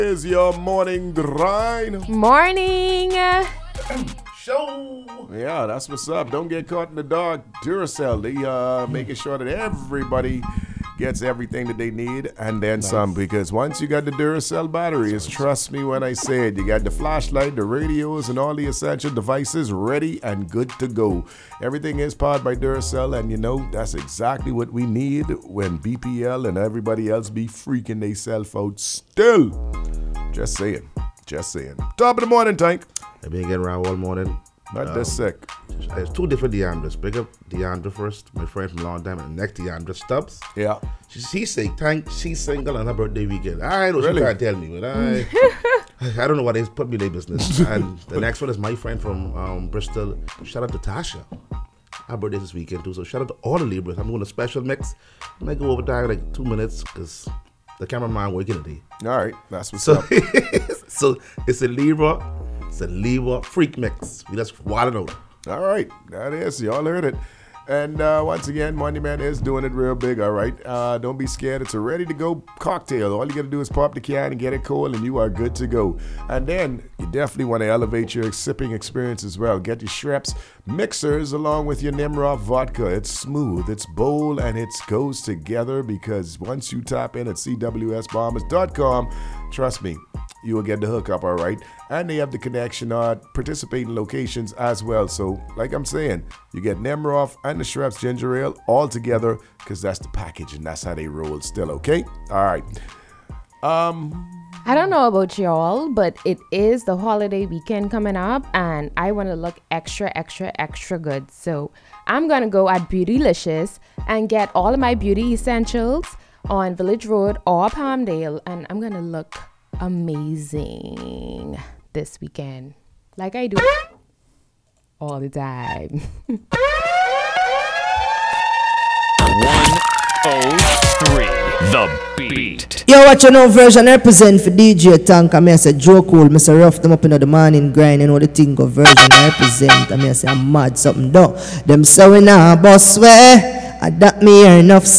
Is your morning grind. Morning. Show. Yeah, that's what's up. Don't get caught in the dark. Duracell, they making sure that everybody gets everything that they need and then some, because once you got the Duracell batteries, trust me when I say it, you got the flashlight, the radios, and all the essential devices ready and good to go. Everything is powered by Duracell, and you know that's exactly what we need when BPL and everybody else be freaking they self out still. Just saying. Top of the morning, Tank. I've been getting around all morning. Not this sick. There's two different Deandras. Big up Deandra first, my friend from a long time, and the next Deandra Stubbs. Yeah. She's sick. She's single on her birthday weekend. I know Really? she can't tell me, but I don't know what they put me in their business. And the next one is my friend from Bristol. Shout out to Tasha. Her birthday this weekend too. So shout out to all the Libras. I'm doing a special mix. I might go over there in like 2 minutes because the cameraman working today. All right, that's what's So, up. so it's a Libra freak mix. We just wild out. All right, that is. Y'all heard it. And once again, Money Man is doing it real big, all right? Don't be scared. It's a ready-to-go cocktail. All you got to do is pop the can and get it cold, and you are good to go. And then you definitely want to elevate your sipping experience as well. Get your Schweppes mixers along with your Nimrod vodka. It's smooth, it's bold, and it goes together, because once you tap in at cwsbombers.com, trust me, you will get the hookup, all right? And they have the connection participating locations as well. So, like I'm saying, you get Nemroff and the Schweppes Ginger Ale all together, because that's the package and that's how they roll still, okay? All right. I don't know about y'all, but it is the holiday weekend coming up, and I want to look extra good. So I'm going to go at Beautylicious and get all of my beauty essentials on Village Road or Palmdale, and I'm going to look amazing this weekend, like I do all the time. 103 The Beat. Yo, watch your new version represent for DJ Tank. I mean, I say Joe Cool, Mr. Rough them up in the morning grind, you know the thing of version represent. I mean, I say I'm mad something though. Them so we now boss way. I that me hear enough say.